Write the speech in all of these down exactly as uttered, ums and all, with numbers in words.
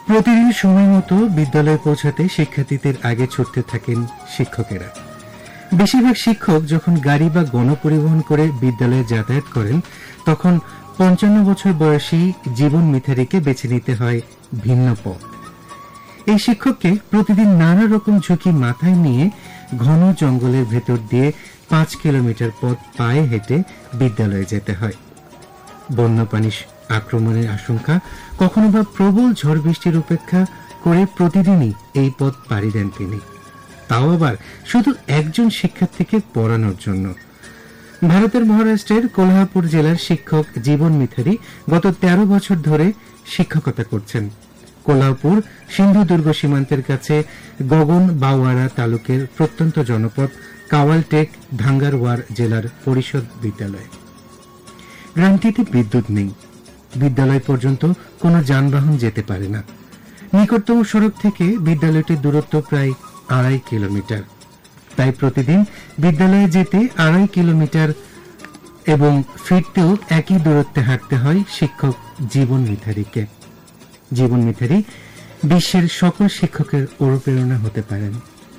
প্রতিদিন সময় মতো বিদ্যালয়ে পৌঁছাতে শিক্ষার্থীদের আগে ছুটতে থাকেন শিক্ষকেরা। বেশিরভাগ শিক্ষক যখন গাড়ি বা গণপরিবহন করে বিদ্যালয়ে যাতায়াত করেন, তখন পঞ্চান্ন বছর বয়সী জীবন মিথারিকে বেছে নিতে হয় ভিন্ন পথ। এই শিক্ষককে প্রতিদিন নানা রকম ঝুঁকি মাথায় নিয়ে ঘন জঙ্গলের ভেতর দিয়ে পাঁচ কিলোমিটার পথ পায়ে হেঁটে বিদ্যালয়ে যেতে হয়। বন্যপ্রাণী আক্রমণের আশঙ্কা, কখনো বা প্রবল ঝড় বৃষ্টির উপেক্ষা করে প্রতিদিনই এই পথ পাড়ি দেন তিনি, তাও আবার শুধু একজন শিক্ষার্থীকে পড়ানোর জন্য। ভারতের মহারাষ্ট্রের কোলহাপুর জেলার শিক্ষক জীবন মিথারি গত তেরো বছর ধরে শিক্ষকতা করছেন। কোলহাপুর সিন্ধু দুর্গ সীমান্তের কাছে গগন বাওয়ারা তালুকের প্রত্যন্ত জনপদ কাওয়ালটেক ধাঙ্গারওয়ার জেলার পরিষদ বিদ্যালয়। গ্রামটিতে বিদ্যুৎ নেই, বিদ্যালয় পর্যন্ত কোনো যানবাহন যেতে পারে না। নিকটতম সড়ক থেকে বিদ্যালয়টির দূরত্ব প্রায় আড়াই কিলোমিটার। তাই প্রতিদিন বিদ্যালয়ে যেতে আড়াই কিলোমিটার এবং ফিরতেও একই দূরত্বে হাঁটতে হয় শিক্ষক জীবন মিথারিকে। জীবন মিথারি বিশ্বের সকল শিক্ষকের অনুপ্রেরণা হতে পারেন।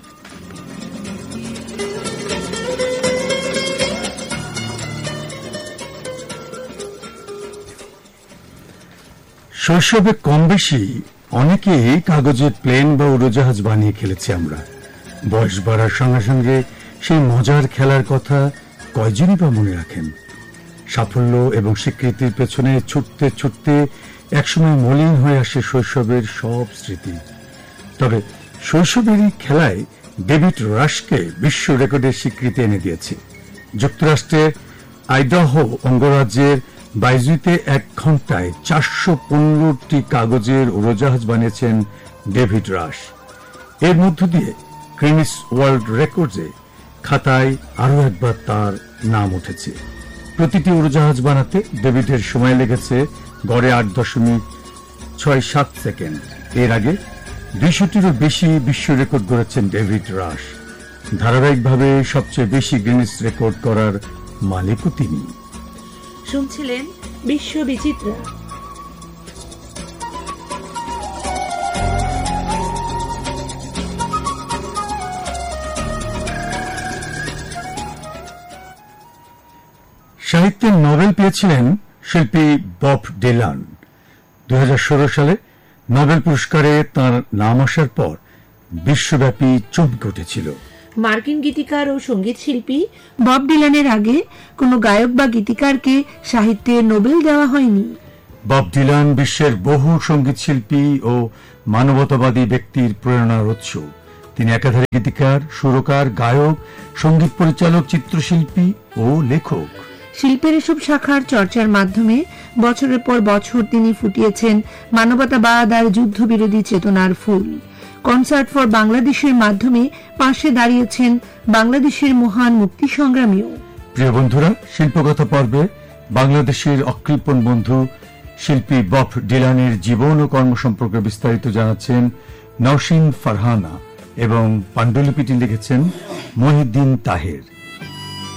শৈশবে কম বেশি অনেকেই কাগজের প্লেন বা উড়োজাহাজ বানিয়ে খেলেছি আমরা। বয়স বাড়ার সঙ্গে সঙ্গে সেই মজার খেলার কথা কয়জনই বা মনে রাখেন। সাফল্য এবং স্বীকৃতির পেছনে ছুটতে ছুটতে একসময় মলিন হয়ে আসে শৈশবের সব স্মৃতি। তবে শৈশবেরই খেলায় ডেভিড রাশকে বিশ্ব রেকর্ডের স্বীকৃতি এনে দিয়েছে। যুক্তরাষ্ট্রের আইডাহো অঙ্গরাজ্যের বাইজুতে এক ঘন্টায় চারশো পনেরোটি কাগজের উড়োজাহাজ বানিয়েছেন ডেভিড রাশ। এর মধ্য দিয়ে গ্রিনিস ওয়ার্ল্ড রেকর্ডসে খাতায় আরও একবার তার নাম উঠেছে। প্রতিটি উড়োজাহাজ বানাতে ডেভিডের সময় লেগেছে গড়ে আট দশমিক ছয় সাত সেকেন্ড। এর আগে দুইশোটিরও বেশি বিশ্ব রেকর্ড গড়েছেন ডেভিড রাশ। ধারাবাহিকভাবে সবচেয়ে বেশি গ্রিনিস রেকর্ড করার মালিকও তিনি। শুনছিলেন বিশ্ব বিচিত্রা। সাহিত্যের নোবেল পেয়েছিলেন শিল্পী বব ডিলান। দুই হাজার ষোলো সালে নোবেল পুরস্কারে তাঁর নাম আসার পর বিশ্বব্যাপী চমকে উঠেছিল। মার্কিন গীতিকার ও সঙ্গীত শিল্পী বব ডিলানের আগে কোনো গায়ক বা গীতিকারকে সাহিত্যে নোবেল দেওয়া হয়নি। বব ডিলান বিশ্বের বহু সঙ্গীত শিল্পী ও মানবতাবাদী ব্যক্তির প্রেরণার উৎস। তিনি একাধারে গীতিকার, সুরকার, গায়ক, সঙ্গীত পরিচালক, চিত্রশিল্পী ও লেখক। শিল্পের এসব শাখার চর্চার মাধ্যমে বছরের পর বছর তিনি ফুটিয়েছেন মানবতাবাদ আর যুদ্ধবিরোধী চেতনার ফুল। কনসার্ট ফর বাংলাদেশের মাধ্যমে পাশে দাঁড়িয়েছেন বাংলাদেশের মহান মুক্তি সংগ্রামীও। প্রিয় বন্ধুরা, শিল্পকথা পর্বে বাংলাদেশের অকৃপণ বন্ধু শিল্পী বব ডিলানের জীবন ও কর্ম সম্পর্কে বিস্তারিত জানাচ্ছেন নওশিন ফারহানা এবং পাণ্ডুলিপিটি লিখেছেন মহিউদ্দিন তাহের।